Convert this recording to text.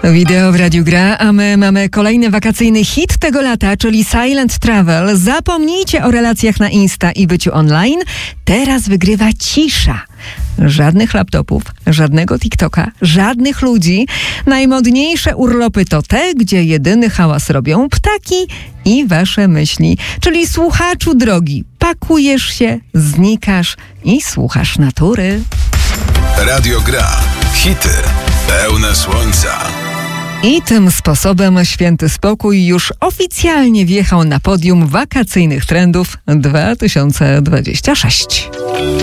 Wideo w Radiu Gra, a my mamy kolejny wakacyjny hit tego lata, czyli Silent Travel. Zapomnijcie o relacjach na Insta i byciu online. Teraz wygrywa cisza. Żadnych laptopów, żadnego TikToka, żadnych ludzi. Najmodniejsze urlopy to te, gdzie jedyny hałas robią ptaki i wasze myśli. Czyli słuchaczu drogi, pakujesz się, znikasz i słuchasz natury. Radio Gra. Hity pełne słońca. I tym sposobem Święty Spokój już oficjalnie wjechał na podium wakacyjnych trendów 2026.